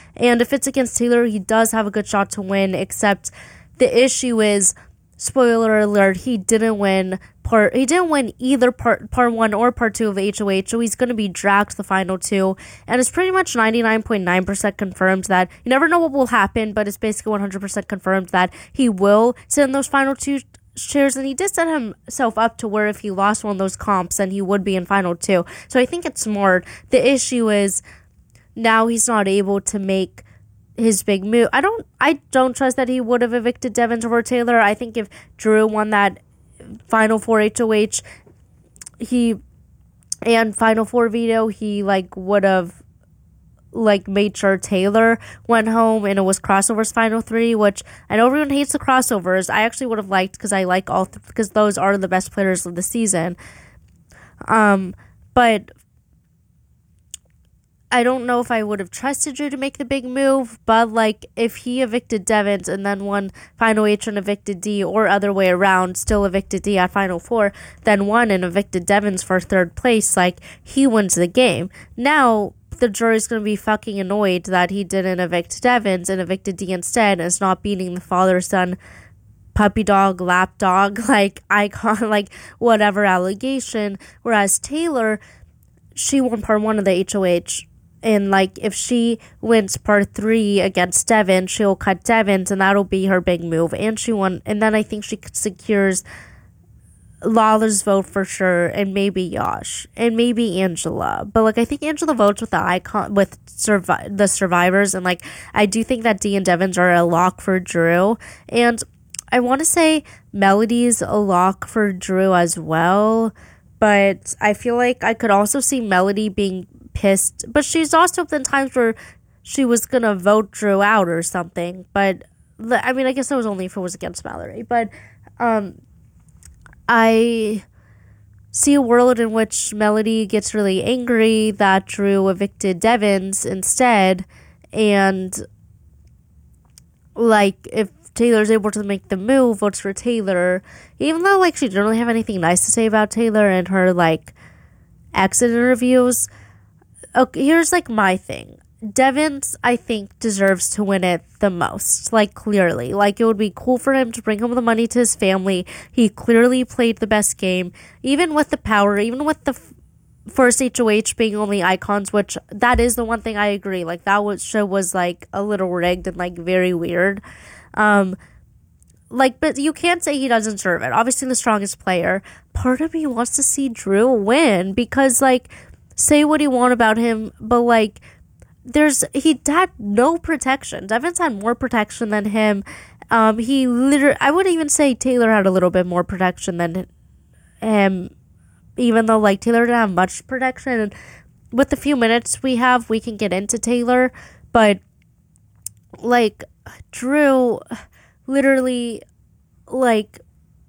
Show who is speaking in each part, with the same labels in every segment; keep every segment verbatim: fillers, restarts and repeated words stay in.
Speaker 1: And if it's against Taylor, he does have a good shot to win, except the issue is, spoiler alert, he didn't win part he didn't win either part part one or part two of H O H, so he's going to be dragged to the final two, and it's pretty much ninety-nine point nine percent confirmed that, you never know what will happen, but it's basically one hundred percent confirmed that he will sit in those final two chairs, and he did set himself up to where if he lost one of those comps, then he would be in final two, so I think it's smart. The issue is, now he's not able to make his big move. I don't I don't trust that he would have evicted Devins over Taylor. I think if Drew won that Final Four H O H, he and Final Four veto, he like would have like made sure Taylor went home and it was crossovers final three, which I know everyone hates the crossovers. I actually would have liked, because I like all th- because those are the best players of the season. Um, but I don't know if I would have trusted Drew to make the big move, but, like, if he evicted Devins and then won Final H and evicted D, or other way around, still evicted D at Final Four, then won and evicted Devins for third place, like, he wins the game. Now, the jury's going to be fucking annoyed that he didn't evict Devins and evicted D instead, and is not beating the father-son puppy dog, lap dog, like, icon, like, whatever allegation, whereas Taylor, she won part one of the H O H, and, like, if she wins part three against Devin, she'll cut Devins, and that'll be her big move. And she won, and then I think she secures Lawler's vote for sure, and maybe Yash, and maybe Angela. But, like, I think Angela votes with the icon, with survi- the survivors, and, like, I do think that Dee and Devins are a lock for Drew. And I want to say Melody's a lock for Drew as well, but I feel like I could also see Melody being pissed, but she's also been times where she was gonna vote Drew out or something, but I mean, I guess that was only if it was against Mallory, but um I see a world in which Melody gets really angry that Drew evicted Devins instead, and like, if Taylor's able to make the move, votes for Taylor, even though, like, she didn't really have anything nice to say about Taylor in her, like, exit interviews. Okay, here's, like, my thing. Devins, I think, deserves to win it the most, like, clearly. Like, it would be cool for him to bring home the money to his family. He clearly played the best game, even with the power, even with the f- first H O H being only icons, which, that is the one thing I agree. Like, that was, show was, like, a little rigged and, like, very weird. Um, like, but you can't say he doesn't deserve it. Obviously, the strongest player. Part of me wants to see Drew win, because, like, say what you want about him, but, like, there's, he had no protection. Devins had more protection than him. Um, he literally, I would even say Taylor had a little bit more protection than him, even though, like, Taylor didn't have much protection. And with the few minutes we have, we can get into Taylor, but, like, Drew, literally, like,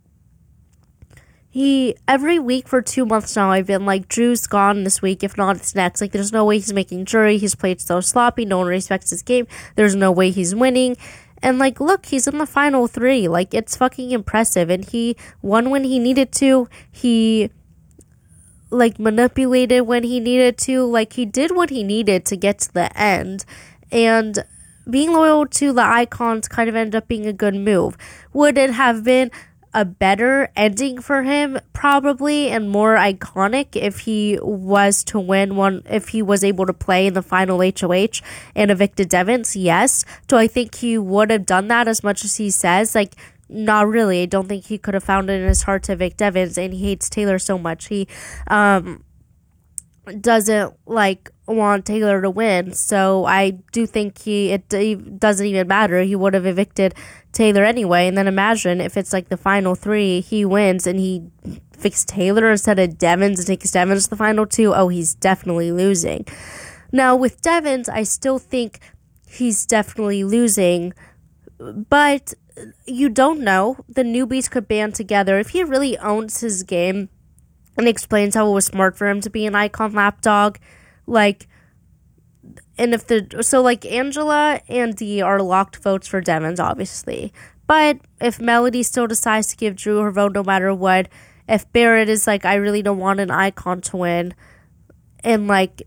Speaker 1: He, every week for two months now, I've been like, Drew's gone this week, if not, it's next. Like, there's no way he's making jury. He's played so sloppy. No one respects his game. There's no way he's winning. And, like, look, he's in the final three. Like, it's fucking impressive. And he won when he needed to. He, like, manipulated when he needed to. Like, he did what he needed to get to the end. And being loyal to the icons kind of ended up being a good move. Would it have been a better ending for him, probably, and more iconic if he was to win one, if he was able to play in the final H O H and evicted Devins? Yes. Do I think he would have done that as much as he says? Like, not really. I don't think he could have found it in his heart to evict Devins, and he hates Taylor so much. He um doesn't, like, want Taylor to win, so I do think he, it, it doesn't even matter. He would have evicted Taylor anyway. And then imagine if it's like the final three, he wins and he fixed Taylor instead of Devins and takes Devins to the final two. Oh, he's definitely losing. Now, with Devins, I still think he's definitely losing, but you don't know. The newbies could band together. If he really owns his game and explains how it was smart for him to be an icon lapdog, like, and if the, so, like, Angela and Dee are locked votes for Devins, obviously, but if Melody still decides to give Drew her vote no matter what, if Barrett is like, I really don't want an icon to win, and, like,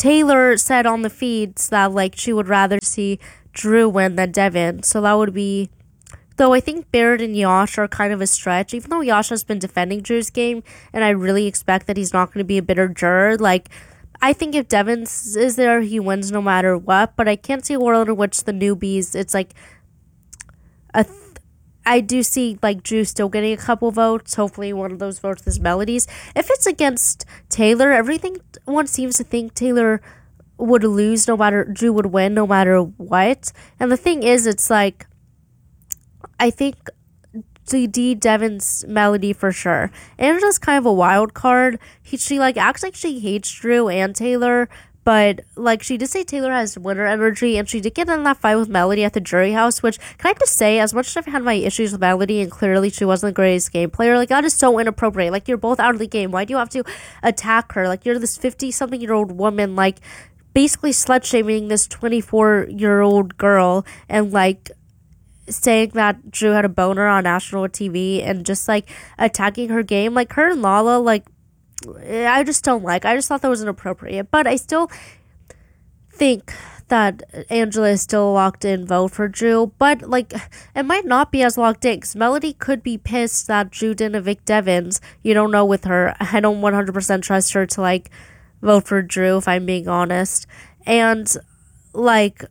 Speaker 1: Taylor said on the feeds that like she would rather see Drew win than Devin. So that would be, though I think Barrett and Yash are kind of a stretch, even though Yash has been defending Drew's game, and I really expect that he's not going to be a bitter juror. Like, I think if Devin is there, he wins no matter what, but I can't see a world in which the newbies, it's like a th- I do see like Drew still getting a couple votes. Hopefully one of those votes is Melody's. If it's against Taylor, everything one seems to think Taylor would lose no matter, Drew would win no matter what. And the thing is, it's like, I think D D Devin's Melody for sure. Angela's kind of a wild card. He, she like acts like she hates Drew and Taylor, but like she did say Taylor has winner energy, and she did get in that fight with Melody at the jury house, which, can I just say, as much as I've had my issues with Melody and clearly she wasn't the greatest game player, like that is so inappropriate. Like, you're both out of the game. Why do you have to attack her? Like, you're this fifty something year old woman, like basically slut shaming this twenty-four year old girl, and like saying that Drew had a boner on national T V, and just like attacking her game. Like, her and Lala, like, I just don't like. I just thought that was inappropriate. But I still think that Angela is still a locked in vote for Drew. But like, it might not be as locked in, because Melody could be pissed that Drew didn't evict Devins. You don't know with her. I don't one hundred percent trust her to like vote for Drew, if I'm being honest. And like,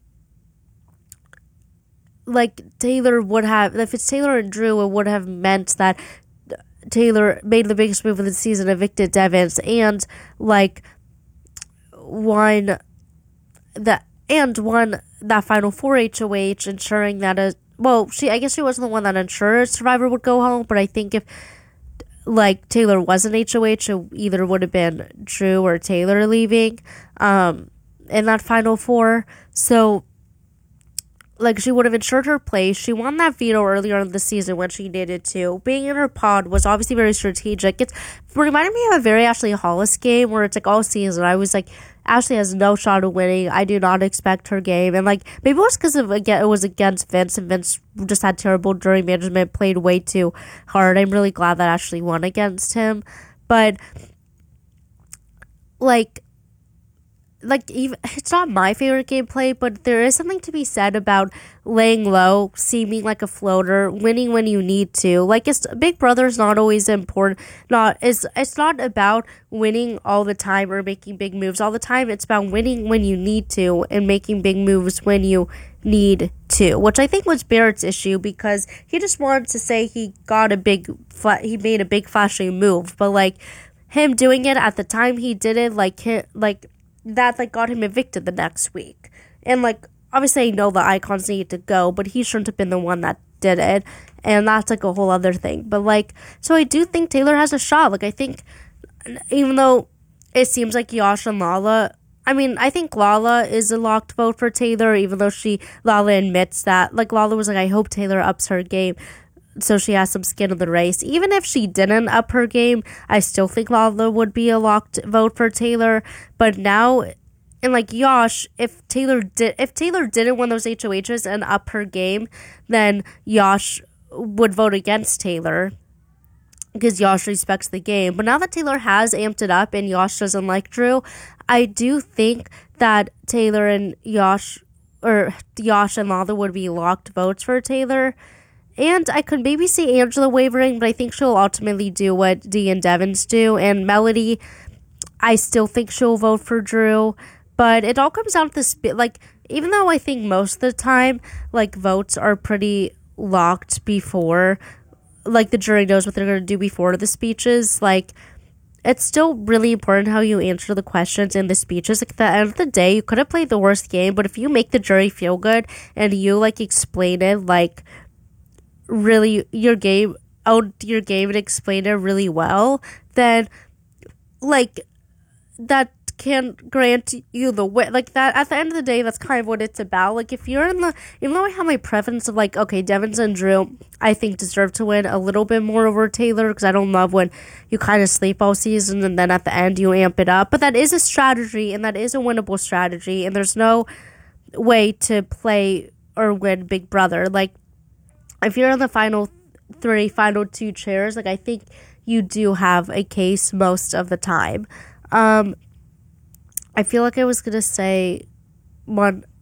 Speaker 1: like Taylor would have, if it's Taylor and Drew, it would have meant that Taylor made the biggest move of the season, evicted Devins, and like won the and won that final four H O H, ensuring that a well, she I guess she wasn't the one that ensured Survivor would go home, but I think if like Taylor was an H O H, it either would have been Drew or Taylor leaving um in that final four. So like, she would have ensured her place. She won that veto earlier in the season when she needed to. Being in her pod was obviously very strategic. It's reminded me of a very Ashley Hollis game where it's like all season I was like, Ashley has no shot of winning. I do not expect her game. And like, maybe it was because of again it was against Vince, and Vince just had terrible jury management, played way too hard. I'm really glad that Ashley won against him. But like, like even it's not my favorite gameplay, but there is something to be said about laying low, seeming like a floater, winning when you need to. Like, it's Big Brother's not always important. Not it's it's not about winning all the time or making big moves all the time. It's about winning when you need to and making big moves when you need to, which I think was Barrett's issue, because he just wanted to say he got a big fla- he made a big flashing move, but like him doing it at the time he did it, like hit, like that like got him evicted the next week. And like, obviously I know the icons need to go, but he shouldn't have been the one that did it, and that's like a whole other thing. But like, so I do think Taylor has a shot. Like, I think even though it seems like Yash and Lala, I mean, I think Lala is a locked vote for Taylor, even though she Lala admits that, like, Lala was like, I hope Taylor ups her game so she has some skin in the race. Even if she didn't up her game, I still think Lala would be a locked vote for Taylor. But now, and like Yash, if Taylor did, if Taylor didn't win those H O Hs and up her game, then Yash would vote against Taylor, because Yash respects the game. But now that Taylor has amped it up and Yash doesn't like Drew, I do think that Taylor and Yash, or Yash and Lala, would be locked votes for Taylor. And I could maybe see Angela wavering, but I think she'll ultimately do what Dee and Devins do. And Melody, I still think she'll vote for Drew. But it all comes down to this, like, even though I think most of the time, like, votes are pretty locked before, like, the jury knows what they're going to do before the speeches, like, it's still really important how you answer the questions in the speeches. Like, at the end of the day, you could have played the worst game, but if you make the jury feel good and you, like, explain it, like, really your game out your game and explain it really well, then like that can grant you the win. Like, that at the end of the day, that's kind of what it's about. Like, if you're in the, even though I have my preference of like, okay, Devins and Drew I think deserve to win a little bit more over Taylor, because I don't love when you kind of sleep all season and then at the end you amp it up. But that is a strategy, and that is a winnable strategy, and there's no way to play or win Big Brother. Like, if you're in the final three, final two chairs, like, I think you do have a case most of the time. Um, I feel like I was gonna say one